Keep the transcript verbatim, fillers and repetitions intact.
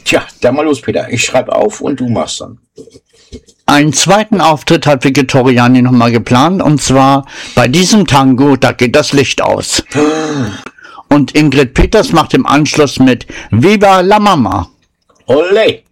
Tja, dann mal los, Peter. Ich schreibe auf und du machst dann. Einen zweiten Auftritt hat Vegetariani nochmal geplant, und zwar bei diesem Tango, da geht das Licht aus. Und Ingrid Peters macht im Anschluss mit Viva la Mama. Olé!